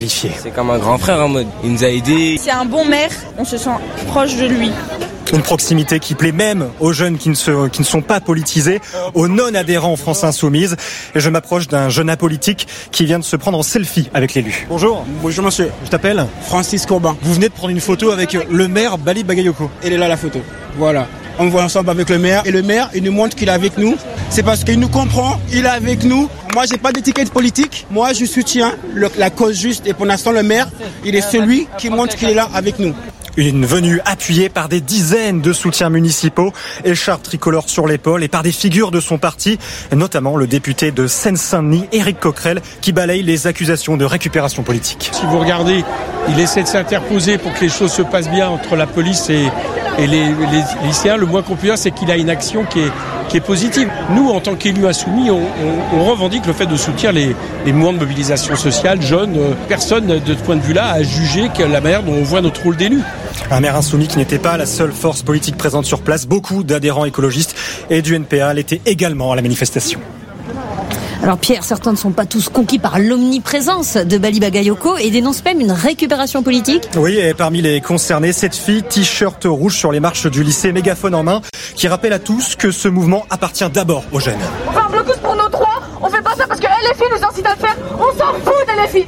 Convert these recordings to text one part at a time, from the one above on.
C'est comme un grand frère en mode, il nous a aidés. C'est un bon maire, on se sent proche de lui. Une proximité qui plaît même aux jeunes qui ne sont pas politisés, aux non-adhérents en France Insoumise. Et je m'approche d'un jeune apolitique qui vient de se prendre en selfie avec l'élu. Bonjour. Bonjour monsieur. Je t'appelle Francis Corbin. Vous venez de prendre une photo avec le maire Bali Bagayoko. Elle est là la photo. Voilà. On voit ensemble avec le maire. Et le maire, il nous montre qu'il est avec nous. C'est parce qu'il nous comprend, il est avec nous. Moi, j'ai pas d'étiquette politique. Moi, je soutiens la cause juste. Et pour l'instant, le maire, il est celui qui montre qu'il est là avec nous. Une venue appuyée par des dizaines de soutiens municipaux, écharpe tricolore sur l'épaule et par des figures de son parti, notamment le député de Seine-Saint-Denis, Éric Coquerel, qui balaye les accusations de récupération politique. Si vous regardez, il essaie de s'interposer pour que les choses se passent bien entre la police et les lycéens. Le moins qu'on peut dire, c'est qu'il a une action qui est positive. Nous, en tant qu'élus insoumis, on revendique le fait de soutenir les mouvements de mobilisation sociale, jeunes. Personne, de ce point de vue-là, a jugé que la manière dont on voit notre rôle d'élu. Un maire insoumis qui n'était pas la seule force politique présente sur place. Beaucoup d'adhérents écologistes et du NPA l'étaient également à la manifestation. Alors Pierre, certains ne sont pas tous conquis par l'omniprésence de Bali Bagayoko et dénoncent même une récupération politique. Oui, et parmi les concernés, cette fille, t-shirt rouge sur les marches du lycée, mégaphone en main, qui rappelle à tous que ce mouvement appartient d'abord aux jeunes. On fait un blocus pour nos droits, on fait pas ça parce que LFI nous incite à le faire, on s'en fout de LFI.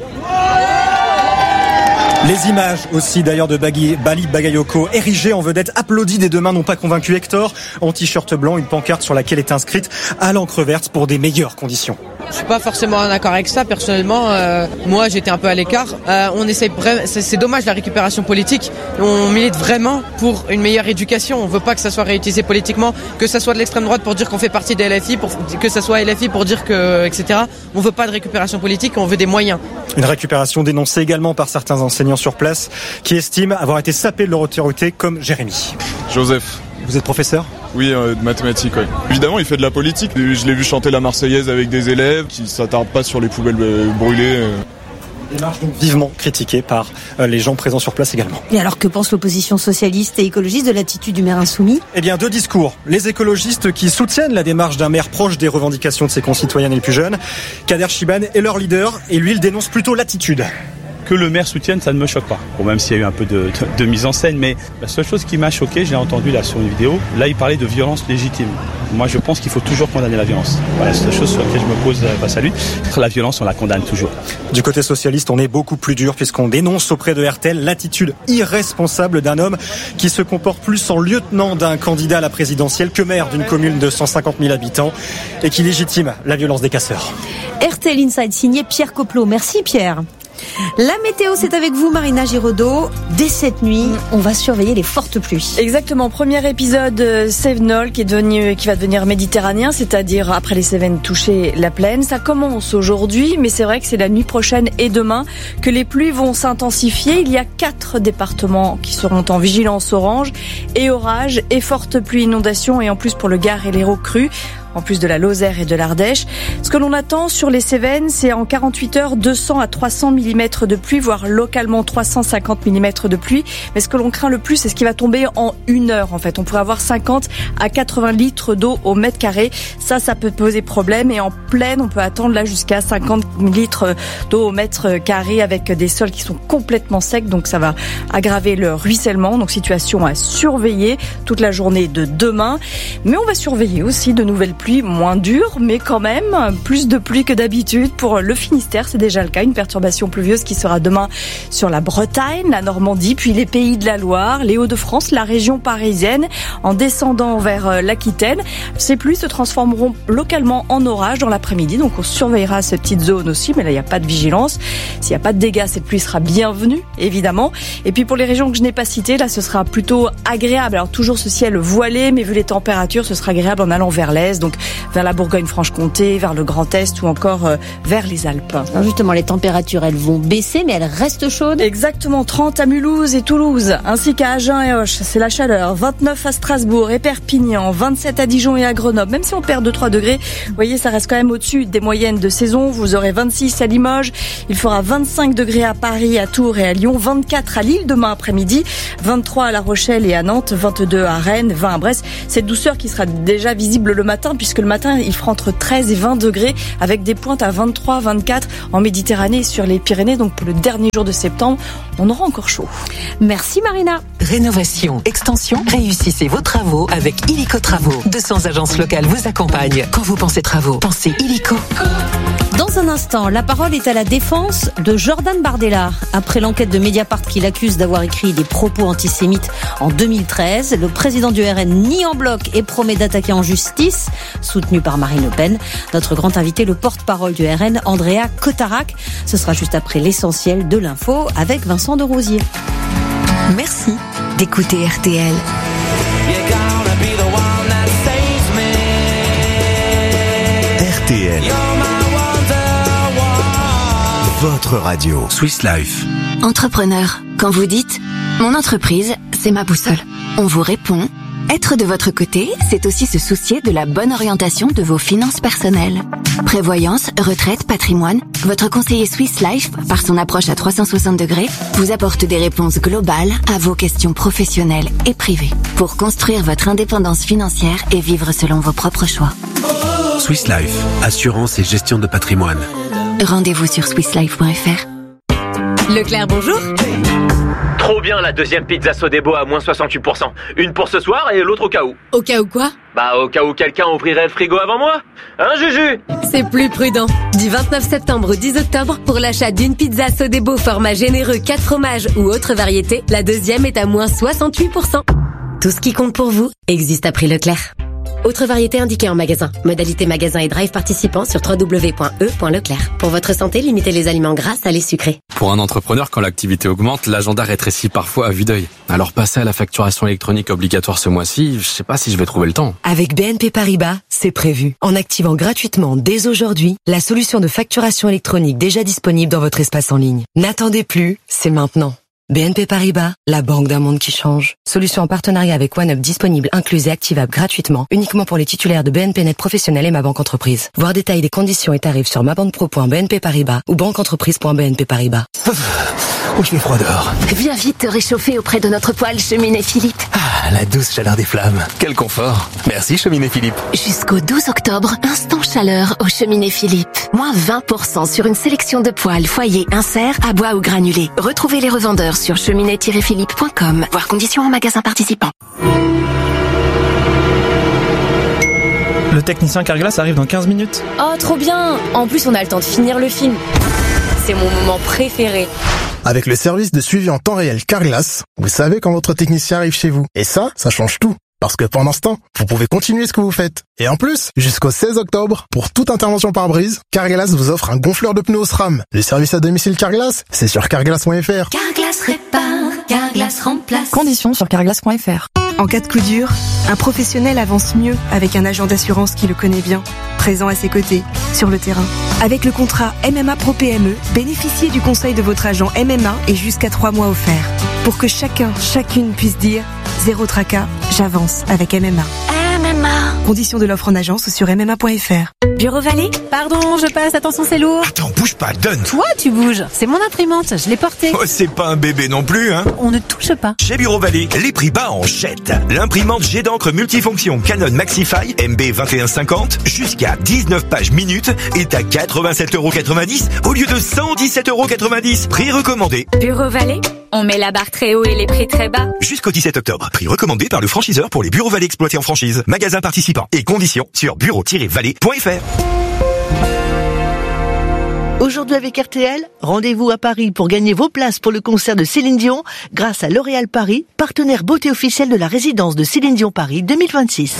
Les images aussi d'ailleurs de Bali Bagayoko, érigée en vedette, applaudie des deux mains, n'ont pas convaincu Hector. En t-shirt blanc, une pancarte sur laquelle est inscrite à l'encre verte pour des meilleures conditions. Je suis pas forcément en accord avec ça personnellement. Moi, j'étais un peu à l'écart. On essaie c'est dommage la récupération politique. On milite vraiment pour une meilleure éducation. On veut pas que ça soit réutilisé politiquement, que ça soit de l'extrême droite pour dire qu'on fait partie des LFI, que ça soit LFI pour dire que etc. On veut pas de récupération politique, on veut des moyens. Une récupération dénoncée également par certains enseignants sur place qui estiment avoir été sapés de leur autorité, comme Jérémy. Joseph. Vous êtes professeur ? Oui, de mathématiques, oui. Évidemment, il fait de la politique. Je l'ai vu chanter la Marseillaise avec des élèves qui ne s'attardent pas sur les poubelles brûlées. Démarche donc vivement critiquée par les gens présents sur place également. Et alors que pense l'opposition socialiste et écologiste de l'attitude du maire insoumis ? Eh bien, deux discours. Les écologistes qui soutiennent la démarche d'un maire proche des revendications de ses concitoyens les plus jeunes. Kader Chiban est leur leader et lui, il dénonce plutôt l'attitude. Que le maire soutienne, ça ne me choque pas. Bon, même s'il y a eu un peu de mise en scène, mais la seule chose qui m'a choqué, je l'ai entendu là sur une vidéo, là il parlait de violence légitime. Moi je pense qu'il faut toujours condamner la violence. Voilà, c'est la chose sur laquelle je me pose face à lui. La violence, on la condamne toujours. Du côté socialiste, on est beaucoup plus dur puisqu'on dénonce auprès de RTL l'attitude irresponsable d'un homme qui se comporte plus en lieutenant d'un candidat à la présidentielle que maire d'une commune de 150 000 habitants et qui légitime la violence des casseurs. RTL Inside signé Pierre Coplot. Merci Pierre. La météo, c'est avec vous Marina Giraudot. Dès cette nuit, on va surveiller les fortes pluies. Exactement, premier épisode Cévenol qui va devenir méditerranéen, c'est-à-dire après les Cévennes toucher la plaine. Ça commence aujourd'hui, mais c'est vrai que c'est la nuit prochaine et demain que les pluies vont s'intensifier. Il y a 4 départements qui seront en vigilance orange et orage et fortes pluies, inondations et en plus pour le Gard et l'Hérault crues. En plus de la Lozère et de l'Ardèche. Ce que l'on attend sur les Cévennes, c'est en 48 heures 200 à 300 mm de pluie, voire localement 350 mm de pluie. Mais ce que l'on craint le plus, c'est ce qui va tomber en 1 heure. En fait, on pourrait avoir 50 à 80 litres d'eau au mètre carré. Ça peut poser problème. Et en plaine, on peut attendre là jusqu'à 50 litres d'eau au mètre carré avec des sols qui sont complètement secs. Donc ça va aggraver le ruissellement. Donc situation à surveiller toute la journée de demain. Mais on va surveiller aussi de nouvelles pluie moins dure, mais quand même plus de pluie que d'habitude pour le Finistère. C'est déjà le cas, une perturbation pluvieuse qui sera demain sur la Bretagne, la Normandie, puis les Pays de la Loire, les Hauts-de-France, la région parisienne, en descendant vers l'Aquitaine. Ces pluies se transformeront localement en orage dans l'après-midi, donc on surveillera ces petites zones aussi, mais là il n'y a pas de vigilance. S'il n'y a pas de dégâts, cette pluie sera bienvenue, évidemment. Et puis pour les régions que je n'ai pas citées, là ce sera plutôt agréable. Alors toujours ce ciel voilé, mais vu les températures, ce sera agréable en allant vers l'est, donc vers la Bourgogne-Franche-Comté, vers le Grand Est ou encore vers les Alpes. Alors justement, les températures, elles vont baisser, mais elles restent chaudes. Exactement, 30 à Mulhouse et Toulouse, ainsi qu'à Agen et Auch, c'est la chaleur. 29 à Strasbourg et Perpignan, 27 à Dijon et à Grenoble. Même si on perd 2-3 degrés, vous voyez, ça reste quand même au-dessus des moyennes de saison. Vous aurez 26 à Limoges, il fera 25 degrés à Paris, à Tours et à Lyon, 24 à Lille demain après-midi, 23 à La Rochelle et à Nantes, 22 à Rennes, 20 à Brest. Cette douceur qui sera déjà visible le matin, puisque le matin, il fera entre 13 et 20 degrés avec des pointes à 23, 24 en Méditerranée et sur les Pyrénées. Donc pour le dernier jour de septembre, on aura encore chaud. Merci Marina. Rénovation, extension, réussissez vos travaux avec Illico Travaux. 200 agences locales vous accompagnent. Quand vous pensez travaux, pensez Illico. Dans un instant, la parole est à la défense de Jordan Bardella. Après l'enquête de Mediapart qui l'accuse d'avoir écrit des propos antisémites en 2013, le président du RN nie en bloc et promet d'attaquer en justice, soutenu par Marine Le Pen. Notre grand invité, le porte-parole du RN, Andrea Cotarac. Ce sera juste après l'essentiel de l'info avec Vincent de Rosier. Merci d'écouter RTL. RTL. Votre radio. Swiss Life. Entrepreneur, quand vous dites « Mon entreprise, c'est ma boussole », on vous répond « Être de votre côté, c'est aussi se soucier de la bonne orientation de vos finances personnelles. » Prévoyance, retraite, patrimoine, votre conseiller Swiss Life, par son approche à 360 degrés, vous apporte des réponses globales à vos questions professionnelles et privées pour construire votre indépendance financière et vivre selon vos propres choix. Swiss Life, assurance et gestion de patrimoine. Rendez-vous sur swisslife.fr. Leclerc, bonjour. Trop bien la deuxième pizza Sodebo à moins 68%. Une pour ce soir et l'autre au cas où. Au cas où quoi ? Bah au cas où quelqu'un ouvrirait le frigo avant moi. Hein Juju ? C'est plus prudent. Du 29 septembre au 10 octobre, pour l'achat d'une pizza Sodebo format généreux 4 fromages ou autre variété, la deuxième est à moins 68%. Tout ce qui compte pour vous existe à prix Leclerc. Autre variété indiquée en magasin. Modalité magasin et drive participant sur www.e.leclerc. Pour votre santé, limitez les aliments gras, salés, sucrés. Pour un entrepreneur, quand l'activité augmente, l'agenda rétrécit parfois à vue d'œil. Alors passer à la facturation électronique obligatoire ce mois-ci, je sais pas si je vais trouver le temps. Avec BNP Paribas, c'est prévu. En activant gratuitement dès aujourd'hui la solution de facturation électronique déjà disponible dans votre espace en ligne. N'attendez plus, c'est maintenant. BNP Paribas, la banque d'un monde qui change. Solution en partenariat avec OneUp disponible, incluse et activable gratuitement, uniquement pour les titulaires de BNP Net Professionnel et Ma Banque Entreprise. Voir détails des conditions et tarifs sur mabanquepro.bnp Paribas ou banqueentreprise.bnp Paribas. Oh, je fais froid dehors. Viens vite te réchauffer auprès de notre poêle Cheminée Philippe. Ah, la douce chaleur des flammes. Quel confort. Merci Cheminée Philippe. Jusqu'au 12 octobre, instant chaleur au Cheminée Philippe. Moins 20% sur une sélection de poêles, foyer, insert, à bois ou granulés. Retrouvez les revendeurs sur cheminée-philippe.com. Voir conditions en magasin participant. Le technicien Carglass arrive dans 15 minutes. Oh, trop bien! En plus, on a le temps de finir le film. C'est mon moment préféré. Avec le service de suivi en temps réel Carglass, vous savez quand votre technicien arrive chez vous. Et ça change tout. Parce que pendant ce temps, vous pouvez continuer ce que vous faites. Et en plus, jusqu'au 16 octobre, pour toute intervention par brise, Carglass vous offre un gonfleur de pneus au SRAM. Le service à domicile Carglass, c'est sur carglass.fr. Carglass répare, Carglass remplace. Conditions sur carglass.fr. En cas de coup dur, un professionnel avance mieux avec un agent d'assurance qui le connaît bien, présent à ses côtés, sur le terrain. Avec le contrat MMA Pro PME, bénéficiez du conseil de votre agent MMA et jusqu'à 3 mois offerts. Pour que chacune puisse dire « Zéro tracas, j'avance avec MMA ». Conditions de l'offre en agence ou sur MMA.fr. Bureau Vallée ? Pardon, je passe, attention c'est lourd. Attends, bouge pas, donne. Toi, tu bouges. C'est mon imprimante, je l'ai portée. Oh, c'est pas un bébé non plus, hein. On ne touche pas. Chez Bureau Vallée, les prix bas en jette. L'imprimante jet d'encre multifonction Canon Maxify MB 2150 jusqu'à 19 pages minutes est à 87,90€ au lieu de 117,90€. Prix recommandé. Bureau Vallée ? On met la barre très haut et les prix très bas. Jusqu'au 17 octobre. Prix recommandé par le franchiseur pour les Bureaux Vallée exploités en franchise. Magasin participant et conditions sur bureau-vallée.fr. Aujourd'hui avec RTL, rendez-vous à Paris pour gagner vos places pour le concert de Céline Dion grâce à L'Oréal Paris, partenaire beauté officielle de la résidence de Céline Dion Paris 2026.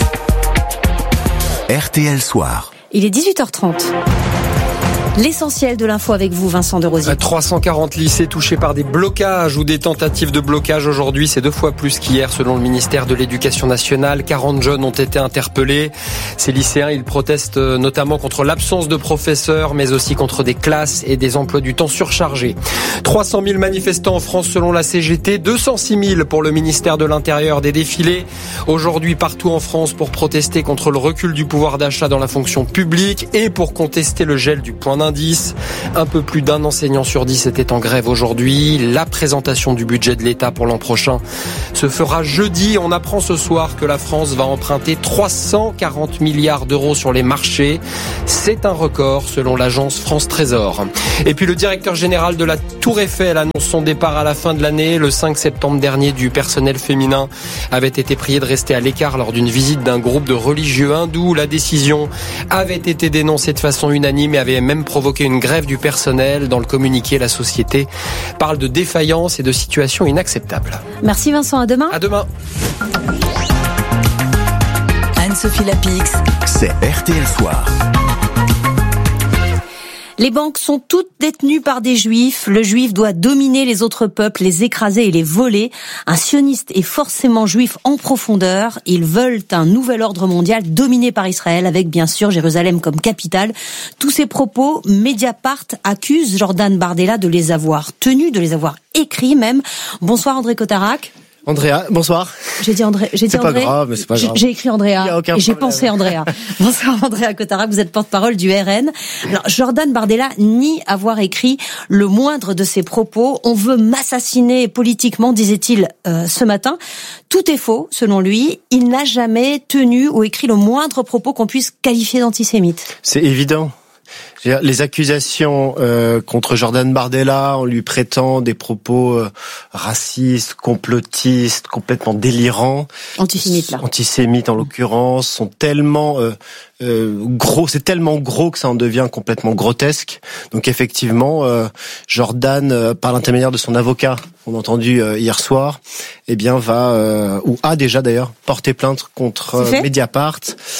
RTL Soir. Il est 18h30. L'essentiel de l'info avec vous, Vincent de Rosier. 340 lycées touchés par des blocages ou des tentatives de blocage aujourd'hui. C'est 2 fois plus qu'hier selon le ministère de l'Éducation nationale. 40 jeunes ont été interpellés. Ces lycéens, ils protestent notamment contre l'absence de professeurs, mais aussi contre des classes et des emplois du temps surchargés. 300 000 manifestants en France selon la CGT. 206 000 pour le ministère de l'Intérieur. Des défilés aujourd'hui partout en France pour protester contre le recul du pouvoir d'achat dans la fonction publique et pour contester le gel du point d'indice. indice. Un peu plus d'un enseignant sur 10 était en grève aujourd'hui. La présentation du budget de l'État pour l'an prochain se fera jeudi. On apprend ce soir que la France va emprunter 340 milliards d'euros sur les marchés. C'est un record selon l'agence France Trésor. Et puis le directeur général de la Tour Eiffel annonce son départ à la fin de l'année. Le 5 septembre dernier, du personnel féminin avait été prié de rester à l'écart lors d'une visite d'un groupe de religieux hindous. La décision avait été dénoncée de façon unanime et avait même provoqué une grève du personnel. Dans le communiqué, la société parle de défaillance et de situation inacceptable. Merci Vincent, à demain. À demain. Anne-Sophie Lapix, c'est RTL Soir. Les banques sont toutes détenues par des juifs. Le juif doit dominer les autres peuples, les écraser et les voler. Un sioniste est forcément juif en profondeur. Ils veulent un nouvel ordre mondial dominé par Israël, avec bien sûr Jérusalem comme capitale. Tous ces propos, Mediapart accuse Jordan Bardella de les avoir tenus, de les avoir écrits même. Bonsoir André Cotarac. Andrea, bonsoir. J'ai dit André. C'est pas grave, mais c'est pas grave. J'ai écrit Andrea et j'ai pensé Andrea. Bonsoir Andrea Cotarac, vous êtes porte-parole du RN. Alors Jordan Bardella nie avoir écrit le moindre de ses propos. On veut m'assassiner politiquement, disait-il ce matin. Tout est faux, selon lui. Il n'a jamais tenu ou écrit le moindre propos qu'on puisse qualifier d'antisémite. C'est évident. Les accusations contre Jordan Bardella, on lui prétend des propos racistes, complotistes, complètement délirants. Antisémites, là. Antisémites, en l'occurrence, sont tellement gros, c'est tellement gros que ça en devient complètement grotesque. Donc effectivement, Jordan, par l'intermédiaire de son avocat, on a entendu hier soir, eh bien va ou a déjà d'ailleurs porté plainte contre Mediapart.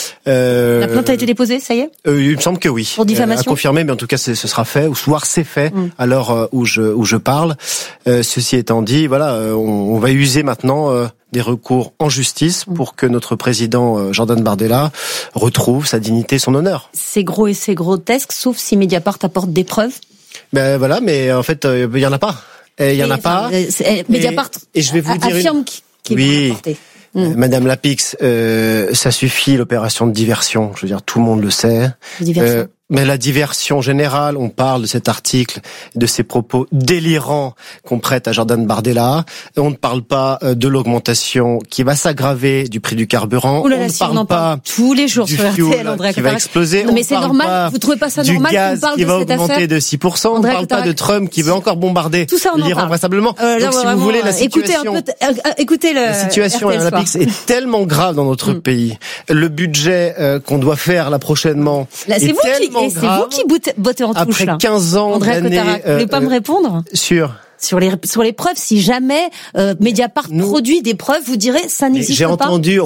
La plainte a été déposée, ça y est Il me semble que oui. Pour diffamation. À confirmer, mais en tout cas ce sera fait, ou soit c'est fait à l'heure où je parle. Ceci étant dit, voilà, on va user maintenant des recours en justice pour que notre président Jordan Bardella retrouve sa dignité, son honneur. C'est gros et c'est grotesque, sauf si Mediapart apporte des preuves. Ben voilà, mais en fait, il y en a pas. Il y en a pas. Mediapart et je vais vous dire affirme qu'il va apporter. Madame Lapix, ça suffit l'opération de diversion. Je veux dire, tout le monde le sait. Mais la diversion générale, on parle de cet article, de ces propos délirants qu'on prête à Jordan Bardella. On ne parle pas de l'augmentation qui va s'aggraver du prix du carburant. On ne parle pas tous les jours du sur RTL, André qui va exploser. Non, mais c'est normal. Vous trouvez pas ça normal qu'on parle de cette affaire ? Du gaz qui va augmenter de 6%. On ne parle pas de Trump qui veut encore bombarder l'Iran vraisemblablement. Donc si vous voulez, la situation, écoutez la situation à Lapix est tellement grave dans notre pays. Le budget qu'on doit faire là prochainement est tellement et c'est vous qui bottez en touche, après 15 ans André d'années. Cotarac, vous voulez pas me répondre sur les preuves, si jamais Mediapart produit des preuves, vous direz ça n'existe pas. J'ai entendu,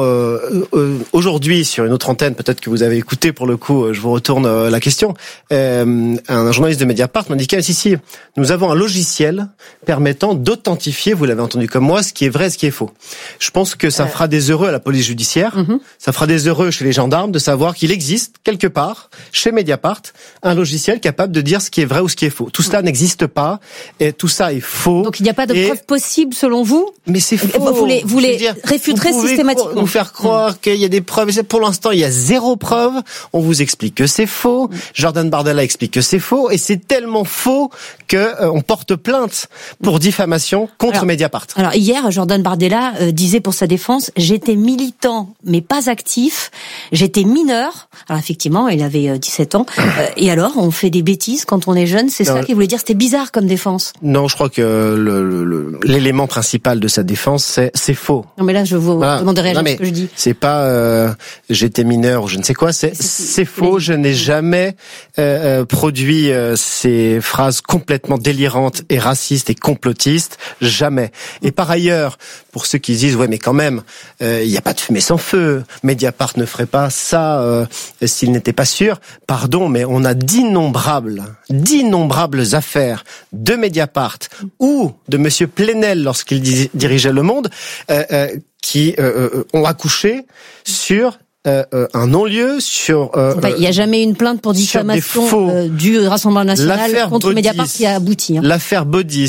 aujourd'hui sur une autre antenne, peut-être que vous avez écouté pour le coup, je vous retourne la question. Un journaliste de Mediapart m'a dit si, nous avons un logiciel permettant d'authentifier, vous l'avez entendu comme moi, ce qui est vrai, ce qui est faux. Je pense que ça fera des heureux à la police judiciaire, ça fera des heureux chez les gendarmes de savoir qu'il existe quelque part chez Mediapart un logiciel capable de dire ce qui est vrai ou ce qui est faux. Tout cela n'existe pas et tout ça est faux. Donc il n'y a pas de preuves possibles selon vous ? Mais c'est faux. Vous les réfuterez systématiquement. Nous faire croire qu'il y a des preuves. Pour l'instant, il y a zéro preuve. On vous explique que c'est faux. Jordan Bardella explique que c'est faux. Et c'est tellement faux que on porte plainte pour diffamation contre Mediapart. Alors hier, Jordan Bardella disait pour sa défense, j'étais militant mais pas actif. J'étais mineur. Alors effectivement, il avait 17 ans. Et alors, on fait des bêtises quand on est jeune. C'est ça qu'il voulait dire. C'était bizarre comme défense. Non, je crois que l'élément principal de sa défense, c'est faux. Non, mais là, je vous demande de réagir à ce que je dis. C'est pas j'étais mineur ou je ne sais quoi. C'est faux. Je n'ai jamais produit ces phrases complètement délirantes et racistes et complotistes. Jamais. Et par ailleurs, pour ceux qui disent mais quand même, il n'y a pas de fumée sans feu. Mediapart ne ferait pas ça s'il n'était pas sûr. Pardon, mais on a d'innombrables affaires de Mediapart ou de Monsieur Plenel lorsqu'il dirigeait Le Monde qui ont accouché sur un non-lieu sur... il n'y a jamais eu une plainte pour diffamation du Rassemblement National contre Mediapart qui a abouti. L'affaire Baudis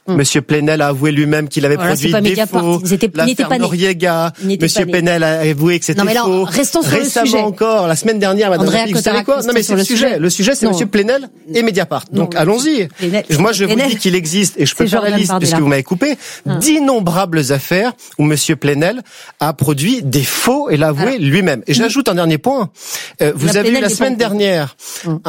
Monsieur Plenel a avoué lui-même qu'il avait produit des faux. L'affaire Noriega. Monsieur Plenel a avoué que c'était faux. Restons sur Récemment le sujet. encore, la semaine dernière, madame Lapix, vous savez quoi? Non, mais c'est le sujet. Le sujet, c'est Monsieur Plenel et Mediapart. Donc, allons-y. Moi, je vous dis qu'il existe, et je peux faire la liste, puisque vous m'avez coupé, d'innombrables affaires où Monsieur Plenel a produit des faux et l'a avoué lui-même. Et j'ajoute un dernier point. Vous avez eu la semaine dernière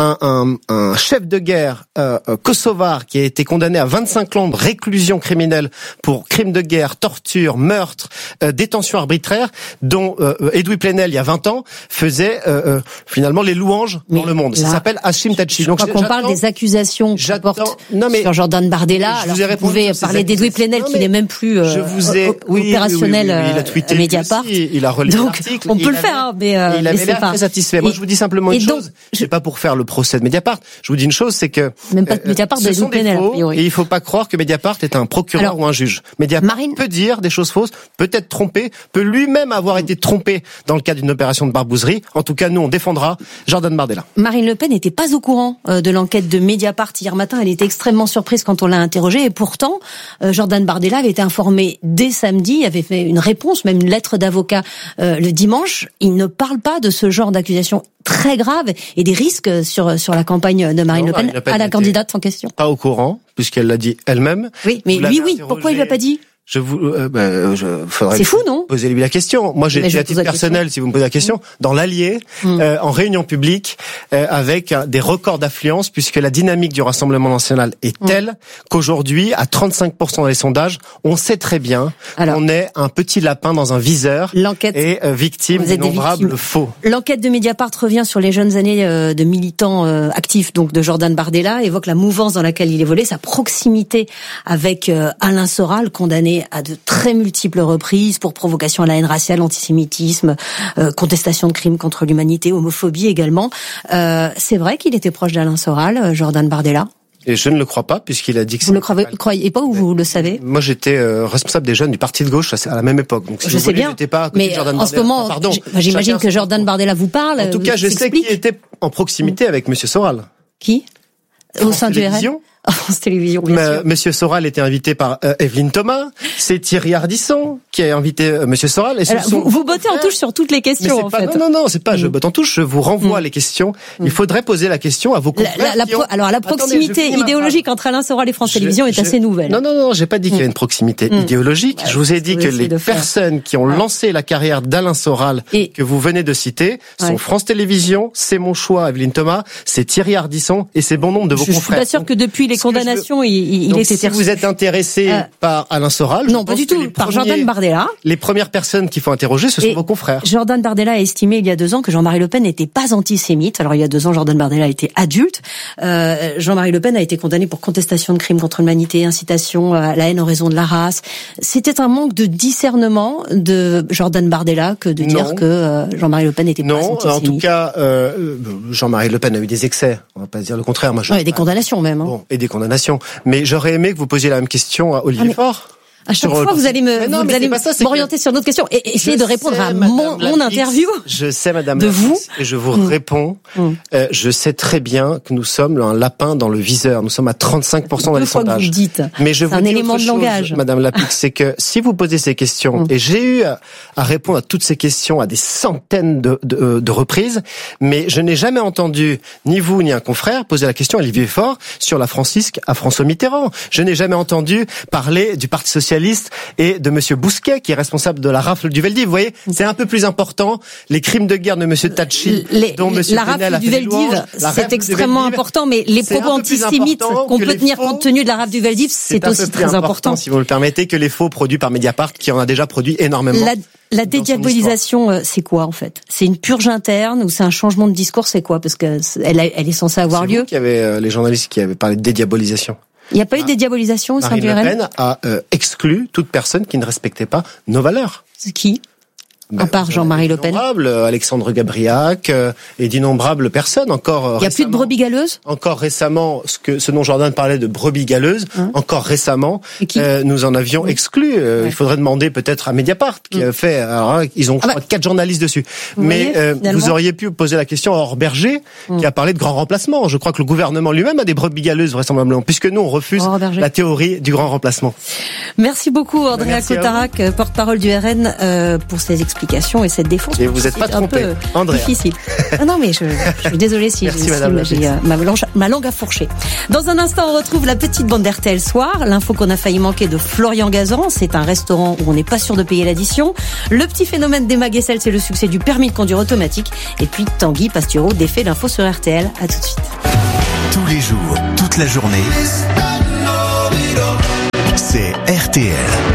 un chef de guerre kosovar qui a été condamné à 25 ans de réclusion criminelle pour crimes de guerre, torture, meurtre, détention arbitraire, dont Edoui Plenel, il y a 20 ans, faisait finalement les louanges dans le monde. Ça s'appelle Hashim Thaçi. Donc, quand on parle des accusations sur Jordan Bardella, alors vous pouvez parler d'Edoui Plenel qui n'est même plus opérationnel il a tweeté Mediapart. Il a relevé l'article. On peut le faire, mais il avait l'air très satisfait. Moi, je vous dis simplement une chose. C'est pas pour faire le procès de Mediapart. Je vous dis une chose, c'est que même pas de Mediapart, ce sont des faux, et il faut pas croire que Mediapart est un procureur ou un juge. Mediapart peut dire des choses fausses, peut être trompé, peut lui-même avoir été trompé dans le cadre d'une opération de barbouzerie. En tout cas, nous, on défendra Jordan Bardella. Marine Le Pen n'était pas au courant de l'enquête de Mediapart hier matin. Elle était extrêmement surprise quand on l'a interrogée. Et pourtant, Jordan Bardella avait été informé dès samedi, avait fait une réponse, même une lettre d'avocat le dimanche. Il ne parle pas de ce genre d'accusation très grave et des risques sur la campagne de Marine Le Pen à la candidate en question. Pas au courant, puisqu'elle l'a dit elle-même. Oui, mais lui, oui. Pourquoi il l'a pas dit? Faudrait c'est fou, non? Poser-lui la question. Moi, j'ai été à titre personnel, si vous me posez la question, dans l'Allier, en réunion publique, avec des records d'affluence, puisque la dynamique du Rassemblement national est telle qu'aujourd'hui, à 35% dans les sondages, on sait très bien qu'on est un petit lapin dans un viseur et victime d'innombrables faux. L'enquête de Mediapart revient sur les jeunes années de militants actifs, donc de Jordan Bardella, évoque la mouvance dans laquelle il évoluait, sa proximité avec Alain Soral, condamné à de très multiples reprises pour provocation à la haine raciale, antisémitisme, contestation de crimes contre l'humanité, homophobie également. C'est vrai qu'il était proche d'Alain Soral, Jordan Bardella? Et je ne le crois pas, puisqu'il a dit que vous ne le croyez pas ou vous le savez? Moi, j'étais responsable des jeunes du parti de gauche à la même époque. Donc, si je sais bien, pas à côté mais de Jordan en ce moment, j'imagine que Jordan Bardella vous parle. En tout cas, je sais qu'il était en proximité avec Monsieur Soral. Qui? Au sein du RN? France Télévisions, bien sûr. Monsieur Soral était invité par Evelyne Thomas. C'est Thierry Ardisson qui a invité Monsieur Soral. Et alors, vous bottez en touche sur toutes les questions, en fait. Non, c'est pas je botte en touche. Je vous renvoie les questions. Il faudrait poser la question à vos confrères. Alors, la proximité idéologique entre Alain Soral et France Télévisions est assez nouvelle. Non, j'ai pas dit qu'il y avait une proximité idéologique. Je vous ai dit que les personnes qui ont lancé la carrière d'Alain Soral, que vous venez de citer, sont France Télévisions, c'est mon choix, Evelyne Thomas, c'est Thierry Ardisson et c'est bon nombre de vos confrères. Je suis pas sûr que depuis les condamnations, il donc, était... Si vous êtes intéressé par Alain Soral... Non, pas du tout, par Jordan Bardella. Les premières personnes qu'il faut interroger, ce sont vos confrères. Jordan Bardella a estimé il y a 2 ans que Jean-Marie Le Pen n'était pas antisémite. Alors il y a 2 ans, Jordan Bardella était adulte. Jean-Marie Le Pen a été condamné pour contestation de crimes contre l'humanité, incitation à la haine en raison de la race. C'était un manque de discernement de Jordan Bardella que de dire que Jean-Marie Le Pen n'était pas antisémite. Non, en tout cas, Jean-Marie Le Pen a eu des excès. On va pas dire le contraire. Moi, et des condamnations même. Bon, et des condamnations. Mais j'aurais aimé que vous posiez la même question à Olivier Faure. À chaque fois, vous allez m'orienter sur d'autres questions et essayer de répondre à mon interview. Je sais, madame, de vous. Et je vous réponds. Je sais très bien que nous sommes un lapin dans le viseur. Nous sommes à 35% dans les sondages. Que vous le dites. Mais je vous un dis élément autre de chose, langage. Madame Lapix, c'est que si vous posez ces questions, et j'ai eu à répondre à toutes ces questions à des centaines de reprises, mais je n'ai jamais entendu ni vous ni un confrère poser la question à Olivier Faure sur la francisque à François Mitterrand. Je n'ai jamais entendu parler du Parti socialiste et de Monsieur Bousquet, qui est responsable de la rafle du Veldiv. Vous voyez, c'est un peu plus important. Les crimes de guerre de Monsieur Thaçi, dont Monsieur Plenel a fait des louanges. La rafle du Veldiv, c'est extrêmement important, mais les propos antisémites qu'on peut tenir compte tenu de la rafle du Veldiv, c'est aussi très important. Si vous le permettez, que les faux produits par Mediapart, qui en a déjà produit énormément. La dédiabolisation, c'est quoi en fait? C'est une purge interne ou c'est un changement de discours? C'est quoi? Parce que elle est censée avoir lieu. C'est vous qui avez les journalistes qui avaient parlé de dédiabolisation. Il n'y a pas eu de dédiabolisation au sein du RN? Marine Le Pen a exclu toute personne qui ne respectait pas nos valeurs. C'est qui? À part Jean-Marie Le Pen. Alexandre Gabriac et d'innombrables personnes encore. Il n'y a plus de brebis galeuses. Encore récemment, ce dont Jordan parlait de brebis galeuses, encore récemment, nous en avions exclu. Il faudrait demander peut-être à Mediapart qui a fait. Alors, ils ont 4 journalistes dessus. Mais vous auriez pu poser la question à Orberger qui a parlé de grand remplacement. Je crois que le gouvernement lui-même a des brebis galeuses vraisemblablement, puisque nous on refuse la théorie du grand remplacement. Merci beaucoup Andrea Cotarac, porte-parole du RN, pour ces explications et cette défense. Et vous n'êtes pas trompé, Andrea. Difficile. Non mais je suis désolée si j'ai ma langue à fourcher. Dans un instant, on retrouve la petite bande d'RTL Soir. L'info qu'on a failli manquer de Florian Gazan. C'est un restaurant où on n'est pas sûr de payer l'addition. Le petit phénomène d'Emma Guessel, c'est le succès du permis de conduire automatique. Et puis Tanguy Pastureau défait l'info sur RTL. À tout de suite. Tous les jours, toute la journée, c'est RTL.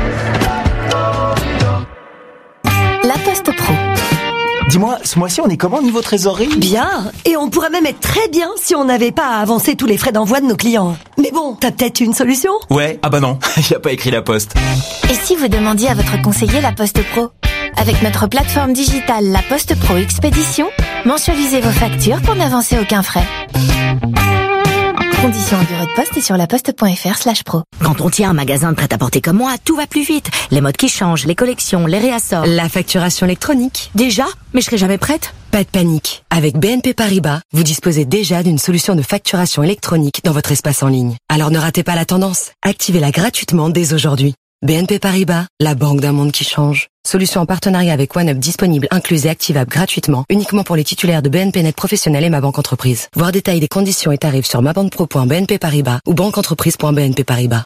La Poste Pro. Dis-moi, ce mois-ci, on est comment niveau trésorerie ? Bien. Et on pourrait même être très bien si on n'avait pas à avancer tous les frais d'envoi de nos clients. Mais bon, t'as peut-être une solution ? Ouais, ah bah non, y a pas écrit La Poste. Et si vous demandiez à votre conseiller La Poste Pro ? Avec notre plateforme digitale La Poste Pro Expédition, mensualisez vos factures pour n'avancer aucun frais. Conditions en bureau de poste et sur laposte.fr/pro. Quand on tient un magasin de prêt-à-porter comme moi, tout va plus vite. Les modes qui changent, les collections, les réassorts. La facturation électronique. Déjà ? Mais je serai jamais prête. Pas de panique. Avec BNP Paribas, vous disposez déjà d'une solution de facturation électronique dans votre espace en ligne. Alors ne ratez pas la tendance. Activez-la gratuitement dès aujourd'hui. BNP Paribas, la banque d'un monde qui change. Solution en partenariat avec OneUp disponible, incluse et activable gratuitement, uniquement pour les titulaires de BNP Net Professionnel et Ma Banque Entreprise. Voir détail des conditions et tarifs sur mabanquepro.bnp Paribas ou banqueentreprise.bnp Paribas.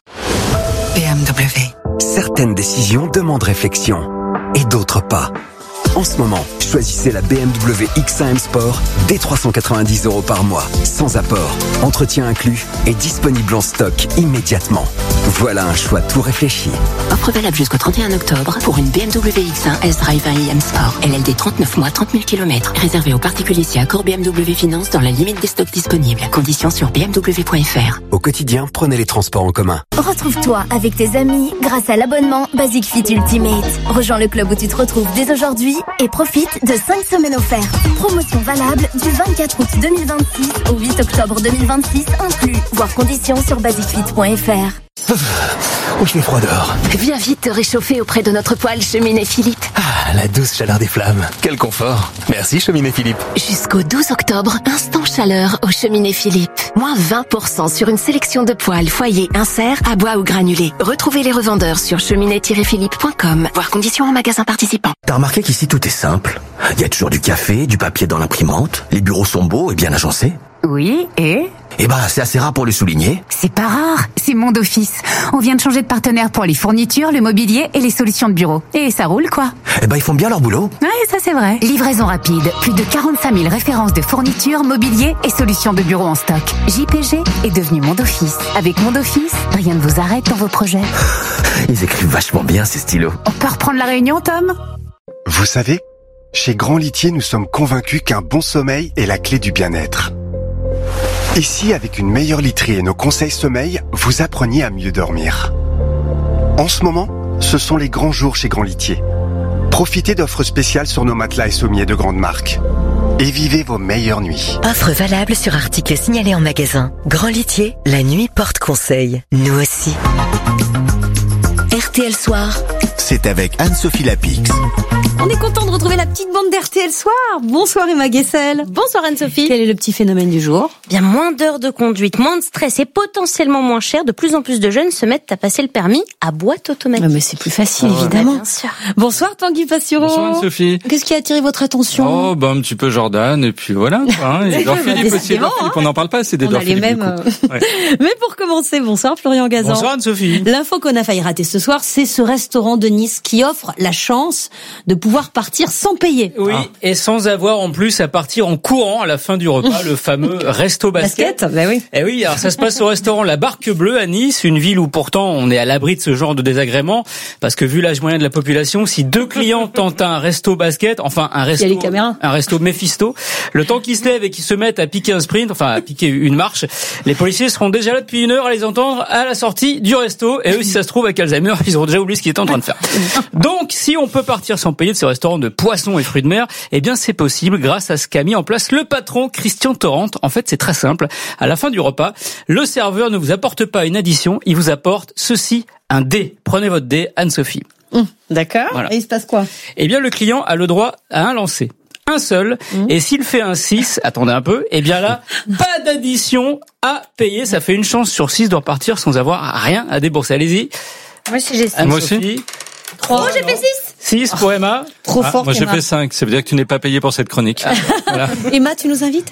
BMW. Certaines décisions demandent réflexion et d'autres pas. En ce moment, choisissez la BMW X1 M Sport dès 390 € par mois, sans apport, entretien inclus et disponible en stock immédiatement. Voilà un choix tout réfléchi. Offre valable jusqu'au 31 octobre pour une BMW X1 S-Drive 1i M Sport. LLD 39 mois, 30 000 km. Réservé aux particuliers si accord BMW Finance dans la limite des stocks disponibles. Conditions sur bmw.fr. Au quotidien, prenez les transports en commun. Retrouve-toi avec tes amis grâce à l'abonnement Basic Fit Ultimate. Rejoins le club où tu te retrouves dès aujourd'hui et profite de 5 semaines offertes. Promotion valable du 24 août 2026 au 8 octobre 2026 inclus. Voir conditions sur basicfit.fr. Oh, je fais froid dehors. Viens vite te réchauffer auprès de notre poêle Cheminée Philippe. Ah, la douce chaleur des flammes. Quel confort. Merci Cheminée Philippe. Jusqu'au 12 octobre, instant chaleur au Cheminée Philippe. Moins 20% sur une sélection de poêles, foyer, insert, à bois ou granulés. Retrouvez les revendeurs sur cheminée-philippe.com. Voir conditions en magasin participant. T'as remarqué qu'ici tout est simple. Il y a toujours du café, du papier dans l'imprimante. Les bureaux sont beaux et bien agencés. Oui, et Eh ben, c'est assez rare pour le souligner. c'est pas rare, c'est Monde Office. On vient de changer de partenaire pour les fournitures, le mobilier et les solutions de bureau. Et ça roule, quoi. Eh ben, ils font bien leur boulot. Ouais, ça c'est vrai. Livraison rapide, plus de 45 000 références de fournitures, mobilier et solutions de bureau en stock. JPG est devenu Monde Office. Avec Monde Office, rien ne vous arrête dans vos projets. Ils écrivent vachement bien, ces stylos. On peut reprendre la réunion, Tom ? Vous savez, chez Grand Litier, nous sommes convaincus qu'un bon sommeil est la clé du bien-être. Ici, avec une meilleure literie et nos conseils sommeil, vous appreniez à mieux dormir. En ce moment, ce sont les grands jours chez Grand Litier. Profitez d'offres spéciales sur nos matelas et sommiers de grandes marques. Et vivez vos meilleures nuits. Offre valable sur articles signalés en magasin. Grand Litier, la nuit porte conseil. Nous aussi. RTL Soir. C'est avec Anne-Sophie Lapix. On est content de retrouver la petite bande d'RTL Soir. Bonsoir Emma Guessel. Bonsoir Anne-Sophie. Quel est le petit phénomène du jour ? Bien, moins d'heures de conduite, moins de stress et potentiellement moins cher. De plus en plus de jeunes se mettent à passer le permis à boîte automatique. Mais c'est plus facile, évidemment. Bien sûr. Bonsoir Tanguy Pastureau. Bonsoir Anne-Sophie. Qu'est-ce qui a attiré votre attention ? Oh, bah un petit peu Jordan, et puis voilà. Et Edouard Philippe aussi. Edouard Philippe, on n'en parle pas, c'est d'Edouard Philippe. On a les mêmes. Ouais. Mais pour commencer, bonsoir Florian Gazan. Bonsoir Anne-Sophie. L'info qu'on a failli rater ce soir, c'est ce restaurant de Nice qui offre la chance de pouvoir partir sans payer. Oui, et sans avoir en plus à partir en courant à la fin du repas, le fameux resto basket. Ben oui. Et oui, alors ça se passe au restaurant La Barque Bleue à Nice, une ville où pourtant on est à l'abri de ce genre de désagrément, parce que vu l'âge moyen de la population, si 2 clients tentent un resto basket, enfin un resto Mephisto, le temps qu'ils se lèvent et qu'ils se mettent à piquer un sprint, enfin à piquer une marche, les policiers seront déjà là depuis 1 heure à les entendre à la sortie du resto, et eux si ça se trouve avec Alzheimer, ils auront déjà oublié ce qu'ils étaient en train de faire. Voilà. Donc, si on peut partir sans payer de ce restaurant de poissons et fruits de mer, eh bien, c'est possible grâce à ce qu'a mis en place le patron Christian Torrent. En fait, c'est très simple. À la fin du repas, le serveur ne vous apporte pas une addition, il vous apporte ceci, un dé. Prenez votre dé, Anne-Sophie. D'accord. Voilà. Et il se passe quoi? Eh bien, le client a le droit à un lancer. Un seul, et s'il fait un 6, attendez un peu, eh bien là, pas d'addition à payer, ça fait une chance sur 6 de repartir sans avoir rien à débourser. Allez-y. Moi aussi j'ai 6. Moi aussi. 3. Oh, j'ai fait 6. 6 pour Emma. Trop fort. Moi, j'ai fait 5. Ça veut dire que tu n'es pas payé pour cette chronique. Voilà. Emma, tu nous invites?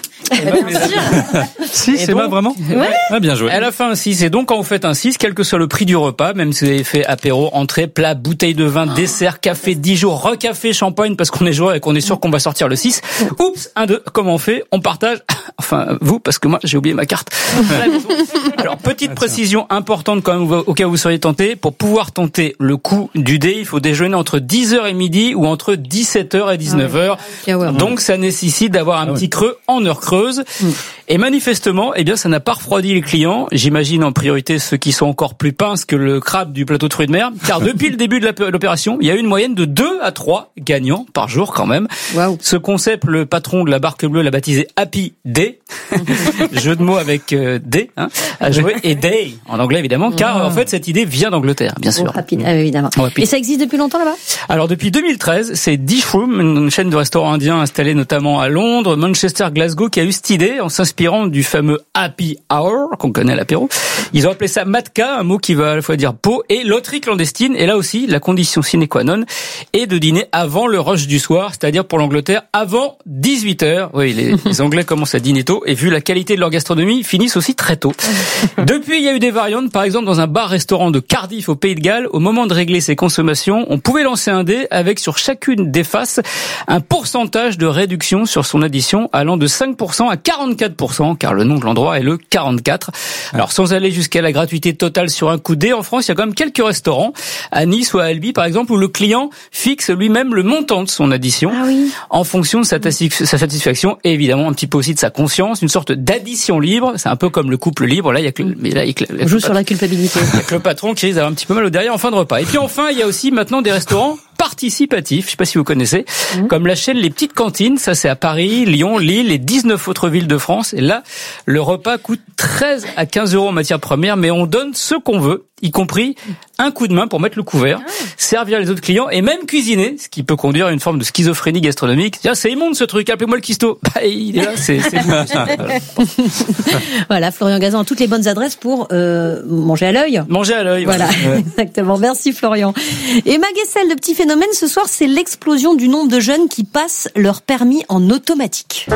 Si, c'est Emma, vraiment? Ouais. Ah, bien joué. Elle a fait un 6. Et donc, quand vous faites un 6, quel que soit le prix du repas, même si vous avez fait apéro, entrée, plat, bouteille de vin, dessert, café, 10 jours, recafé, champagne, parce qu'on est joueur et qu'on est sûr qu'on va sortir le 6. Oups, 1, 2, comment on fait? On partage. Enfin, vous, parce que moi, j'ai oublié ma carte. Alors, petite précision importante quand même, au cas où vous seriez tenté. Pour pouvoir tenter le coup du dé, il faut déjeuner entre 10h et midi ou entre 17h et 19h. Donc, ça nécessite d'avoir un petit creux en heure creuse. Et manifestement, eh bien, ça n'a pas refroidi les clients. J'imagine en priorité ceux qui sont encore plus pinces que le crabe du plateau de fruits de mer. Car depuis le début de l'opération, il y a eu une moyenne de 2 à 3 gagnants par jour quand même. Wow. Ce concept, le patron de la Barque Bleue l'a baptisé Happy Day. Jeu de mots avec D, hein, à jouer, et Day en anglais évidemment, car en fait cette idée vient d'Angleterre, bien sûr. Évidemment. Et ça existe depuis longtemps là-bas? Alors depuis 2013, c'est Dish Room, une chaîne de restaurants indiens installée notamment à Londres, Manchester, Glasgow, qui a eu cette idée en s'inspirant du fameux Happy Hour qu'on connaît à l'apéro. Ils ont appelé ça matka, un mot qui va à la fois dire peau, et loterie clandestine. Et là aussi, la condition sine qua non est de dîner avant le rush du soir, c'est-à-dire pour l'Angleterre avant 18h. Oui, les Anglais commencent à dîner tôt, et vu la qualité de leur gastronomie, finissent aussi très tôt. Depuis, il y a eu des variantes. Par exemple, dans un bar-restaurant de Cardiff au Pays de Galles, au moment de régler ses consommations, on pouvait lancer un dé avec sur chacune des faces un pourcentage de réduction sur son addition allant de 5% à 44%, car le nom de l'endroit est le 44. Alors, sans aller jusqu'à la gratuité totale sur un coup de dé, en France, il y a quand même quelques restaurants, à Nice ou à Albi, par exemple, où le client fixe lui-même le montant de son addition en fonction de sa satisfaction et évidemment un petit peu aussi de sa conscience, une sorte d'addition libre. C'est un peu comme le couple libre. Là, il y a que, mais là, on joue sur la culpabilité. Il y a que le patron qui risque d'avoir un petit peu mal au derrière en fin de repas. Et puis enfin, il y a aussi maintenant des restaurants participatifs, je sais pas si vous connaissez, comme la chaîne Les Petites Cantines, ça c'est à Paris, Lyon, Lille et 19 autres villes de France. Et là, le repas coûte 13 à 15 euros en matière première, mais on donne ce qu'on veut, y compris un coup de main pour mettre le couvert, servir les autres clients et même cuisiner, ce qui peut conduire à une forme de schizophrénie gastronomique. C'est immonde ce truc, appelez-moi le cuistot. Bah, il est là, c'est voilà, Florian Gazan a toutes les bonnes adresses pour manger à l'œil. Manger à l'œil. Voilà, exactement. Merci Florian. Et ma Guessel, le petit phénomène ce soir, c'est l'explosion du nombre de jeunes qui passent leur permis en automatique.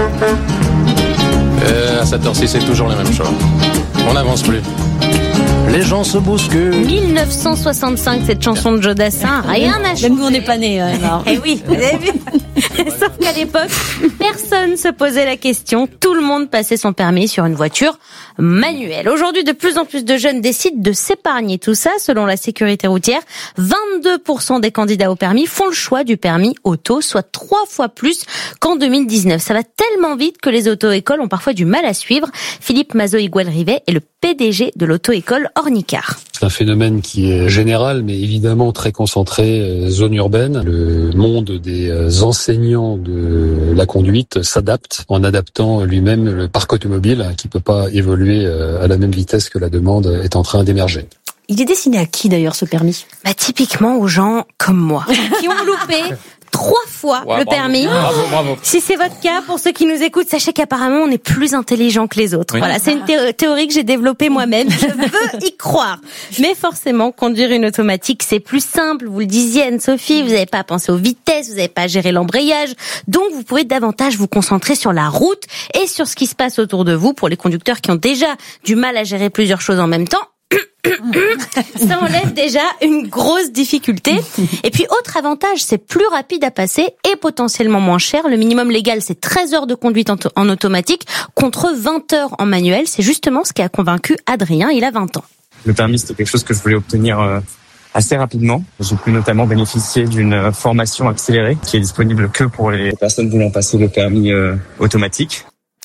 À cette heure-ci, c'est toujours la même chose. On n'avance plus. Les gens se bousculent. 1965, cette chanson de Joe Dassin, rien n'a changé. Même nous, on n'est pas nés. Eh oui, vous avez vu. Sauf qu'à l'époque, personne se posait la question. Tout le monde passait son permis sur une voiture manuelle. Aujourd'hui, de plus en plus de jeunes décident de s'épargner tout ça. Selon la sécurité routière, 22% des candidats au permis font le choix du permis auto, soit 3 fois plus qu'en 2019. Ça va tellement vite que les auto-écoles ont parfois du mal à suivre. Philippe Mazo-Higuel-Rivet est le PDG de l'auto-école Ornicar. C'est un phénomène qui est général, mais évidemment très concentré, zone urbaine. Le monde des enseignants de la conduite s'adapte en adaptant lui-même le parc automobile qui peut pas évoluer à la même vitesse que la demande est en train d'émerger. Il est destiné à qui d'ailleurs ce permis? Typiquement aux gens comme moi, qui ont loupé 3 fois le permis. Bravo. Si c'est votre cas, pour ceux qui nous écoutent, sachez qu'apparemment on est plus intelligent que les autres. Oui. Voilà, c'est une théorie que j'ai développée moi-même. Je veux y croire. Mais forcément, conduire une automatique, c'est plus simple. Vous le disiez, Anne-Sophie, vous n'avez pas à penser aux vitesses, vous n'avez pas à gérer l'embrayage. Donc, vous pouvez davantage vous concentrer sur la route et sur ce qui se passe autour de vous. Pour les conducteurs qui ont déjà du mal à gérer plusieurs choses en même temps, ça enlève déjà une grosse difficulté. Et puis autre avantage, c'est plus rapide à passer et potentiellement moins cher. Le minimum légal, c'est 13 heures de conduite en automatique contre 20 heures en manuel. C'est justement ce qui a convaincu Adrien, il a 20 ans. Le permis, c'était quelque chose que je voulais obtenir assez rapidement. J'ai pu notamment bénéficier d'une formation accélérée qui est disponible que pour les personnes voulant passer le permis automatique.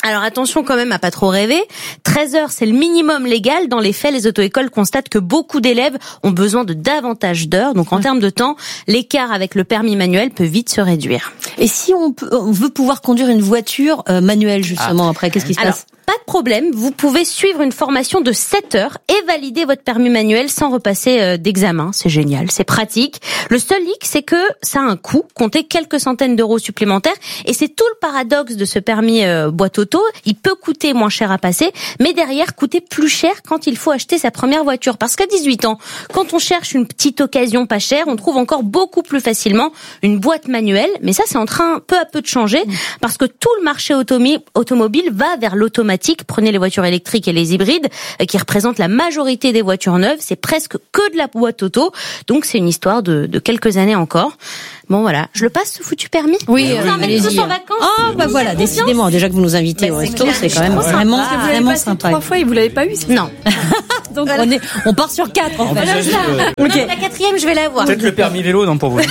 Alors attention quand même à pas trop rêver. 13 heures, c'est le minimum légal. Dans les faits, les auto-écoles constatent que beaucoup d'élèves ont besoin de davantage d'heures. Donc en termes de temps, l'écart avec le permis manuel peut vite se réduire. Et si on veut pouvoir conduire une voiture manuelle justement après, qu'est-ce qui se passe ? Pas de problème, vous pouvez suivre une formation de 7 heures et valider votre permis manuel sans repasser d'examen. C'est génial, c'est pratique. Le seul hic, c'est que ça a un coût, comptez quelques centaines d'euros supplémentaires. Et c'est tout le paradoxe de ce permis boîte auto. Il peut coûter moins cher à passer, mais derrière coûter plus cher quand il faut acheter sa première voiture. Parce qu'à 18 ans, quand on cherche une petite occasion pas chère, on trouve encore beaucoup plus facilement une boîte manuelle. Mais ça, c'est en train peu à peu de changer parce que tout le marché automobile va vers l'automatique. Prenez les voitures électriques et les hybrides qui représentent la majorité des voitures neuves. C'est presque que de la boîte auto. Donc c'est une histoire de quelques années encore. Bon voilà, je le passe ce foutu permis. Oui, vous emmènez tous en vacances. Ah bah voilà, décidément, déjà que vous nous invitez au resto, c'est quand même vraiment sympa. 3 fois et vous l'avez pas eu, non. Donc on part sur 4 en fait. Okay. La 4e, je vais l'avoir. Peut-être le permis vélo, non, pour vous.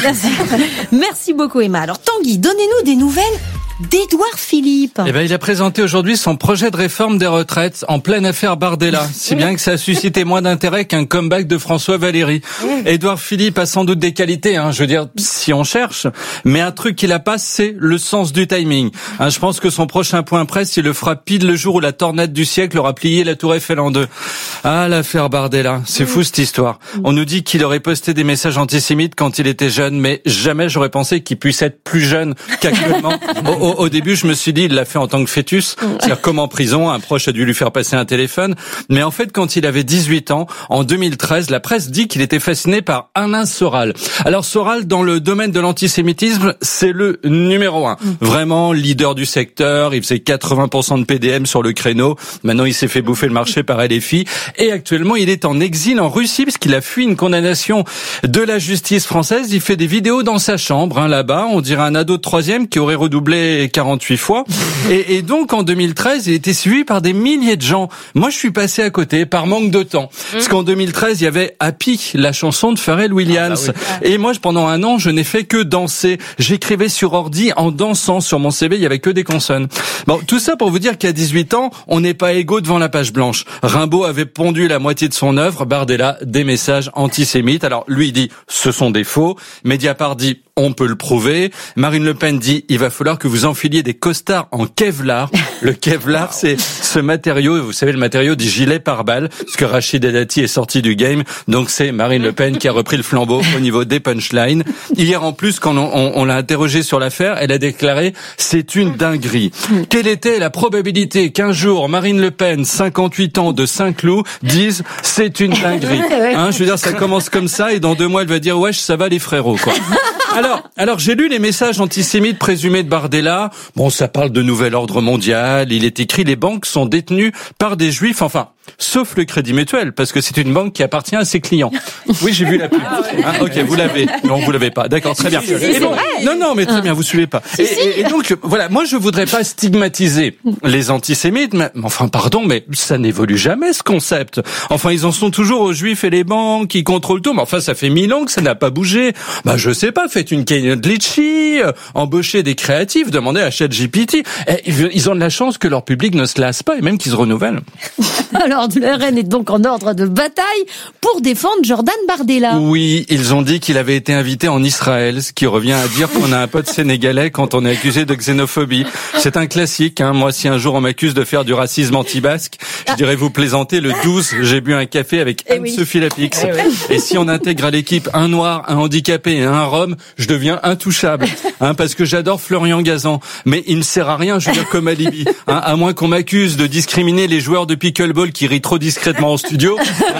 Merci beaucoup Emma. Alors Tanguy, donnez-nous des nouvelles d'Édouard Philippe. Eh ben, il a présenté aujourd'hui son projet de réforme des retraites en pleine affaire Bardella. Si bien que ça a suscité moins d'intérêt qu'un comeback de François Valéry. Édouard Philippe a sans doute des qualités, je veux dire, si on cherche. Mais un truc qu'il a pas, c'est le sens du timing. Je pense que son prochain point presse, il le fera pile le jour où la tornade du siècle aura plié la tour Eiffel en deux. Ah, l'affaire Bardella. C'est fou, cette histoire. On nous dit qu'il aurait posté des messages antisémites quand il était jeune, mais jamais j'aurais pensé qu'il puisse être plus jeune qu'actuellement. Au début, je me suis dit, il l'a fait en tant que fœtus. C'est-à-dire, comme en prison, un proche a dû lui faire passer un téléphone. Mais en fait, quand il avait 18 ans, en 2013, la presse dit qu'il était fasciné par Alain Soral. Alors, Soral, dans le domaine de l'antisémitisme, c'est le numéro 1. Vraiment, leader du secteur. Il faisait 80% de PDM sur le créneau. Maintenant, il s'est fait bouffer le marché par LFI. Et actuellement, il est en exil en Russie parce qu'il a fui une condamnation de la justice française. Il fait des vidéos dans sa chambre, là-bas. On dirait un ado de 3e qui aurait redoublé 48 fois. Et donc, en 2013, il était suivi par des milliers de gens. Moi, je suis passé à côté par manque de temps. Parce qu'en 2013, il y avait Happy, la chanson de Pharrell Williams. Et moi, pendant un an, je n'ai fait que danser. J'écrivais sur ordi en dansant. Sur mon CV, il y avait que des consonnes. Bon, tout ça pour vous dire qu'à 18 ans, on n'est pas égaux devant la page blanche. Rimbaud avait pondu la moitié de son œuvre. Bardella, des messages antisémites. Alors, lui, il dit, ce sont des faux. Mediapart dit, on peut le prouver. Marine Le Pen dit, il va falloir que vous enfiliez des costards en Kevlar. Le Kevlar, c'est ce matériau, vous savez, le matériau du gilet pare-balles, parce que Rachida Dati est sorti du game. Donc c'est Marine Le Pen qui a repris le flambeau au niveau des punchlines. Hier, en plus, quand on l'a interrogée sur l'affaire, elle a déclaré, c'est une dinguerie. Quelle était la probabilité qu'un jour, Marine Le Pen, 58 ans, de Saint-Cloud, dise, c'est une dinguerie? Je veux dire, ça commence comme ça, et dans 2 mois, elle va dire, wesh, ça va les frérots, quoi. Alors, j'ai lu les messages antisémites présumés de Bardella. Bon, ça parle de nouvel ordre mondial. Il est écrit, les banques sont détenues par des juifs, enfin, sauf le Crédit Mutuel, parce que c'est une banque qui appartient à ses clients. Oui, j'ai vu la pub. Ok, vous l'avez. Non, vous l'avez pas. D'accord, très bien. Et bon, non, mais très bien, vous suivez pas. Et donc, voilà, moi, je voudrais pas stigmatiser les antisémites, mais enfin, pardon, mais ça n'évolue jamais, ce concept. Enfin, ils en sont toujours aux juifs et les banques qui contrôlent tout, mais enfin, ça fait 1000 ans que ça n'a pas bougé. Bah, je sais pas, faites une keynote litchi, embauchez des créatifs, demandez à ChatGPT. Ils ont de la chance que leur public ne se lasse pas et même qu'ils se renouvellent. Alors, le RN est donc en ordre de bataille pour défendre Jordan Bardella. Oui, ils ont dit qu'il avait été invité en Israël, ce qui revient à dire qu'on a un pote sénégalais quand on est accusé de xénophobie. C'est un classique, Moi, si un jour on m'accuse de faire du racisme anti-basque, je dirais vous plaisantez, le 12, j'ai bu un café avec Anne-Sophie Lapix. Et si on intègre à l'équipe un noir, un handicapé et un rome, je deviens intouchable, parce que j'adore Florian Gazan. Mais il ne sert à rien, je veux dire, comme alibi, à moins qu'on m'accuse de discriminer les joueurs de pickleball qui rient trop discrètement en studio.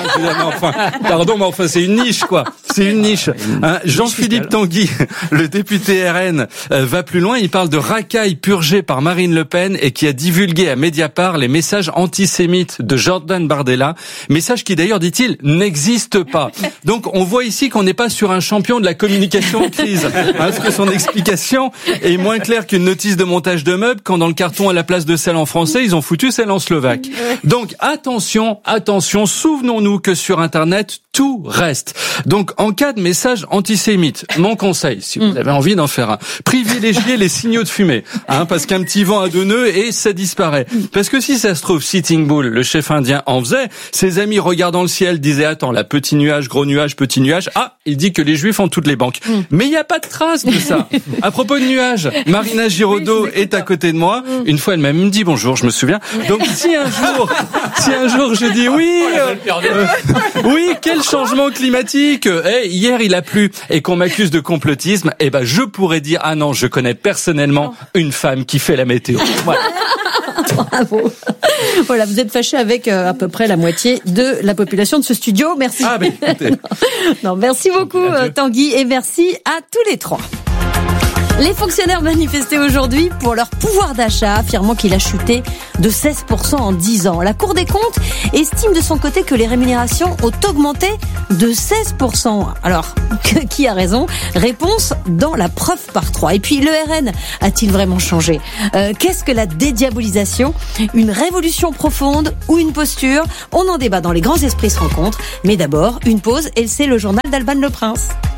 Pardon, mais enfin, c'est une niche, quoi. C'est une niche. Jean-Philippe Tanguy, le député RN, va plus loin. Il parle de racailles purgées par Marine Le Pen et qui a divulgué à Mediapart les messages antisémites de Jordan Bardella. Messages qui, d'ailleurs, dit-il, n'existent pas. Donc, on voit ici qu'on n'est pas sur un champion de la communication en crise. Parce que son explication est moins claire qu'une notice de montage de meubles quand dans le carton à la place de celle en français, ils ont foutu celle en slovaque. Donc, attention, souvenons-nous que sur Internet, tout reste. Donc, En cas de message antisémite, mon conseil, si vous avez envie d'en faire un, privilégiez les signaux de fumée, parce qu'un petit vent à 2 nœuds et ça disparaît. Parce que si ça se trouve, Sitting Bull, le chef indien, en faisait, ses amis regardant le ciel disaient, attends, là, petit nuage, gros nuage, petit nuage, il dit que les juifs ont toutes les banques. Mais il n'y a pas de trace de ça. À propos de nuages, Marina Giraudot est à côté de moi. Une fois, elle m'a même dit bonjour, je me souviens. Donc, si un jour je dis oui, quel changement climatique, hier il a plu, et qu'on m'accuse de complotisme, je pourrais dire, ah non, je connais personnellement une femme qui fait la météo. Voilà. Bravo. Voilà, vous êtes fâché avec à peu près la moitié de la population de ce studio. Merci. Non, merci beaucoup Tanguy, et merci à tous les trois. Les fonctionnaires manifestaient aujourd'hui pour leur pouvoir d'achat, affirmant qu'il a chuté de 16% en 10 ans. La Cour des comptes estime de son côté que les rémunérations ont augmenté de 16%. Alors, qui a raison? Réponse dans la preuve par 3. Et puis, le RN a-t-il vraiment changé? Qu'est-ce que la dédiabolisation? Une révolution profonde ou une posture? On en débat dans Les Grands Esprits se rencontrent. Mais d'abord, une pause, et c'est le journal d'Alban Le Prince.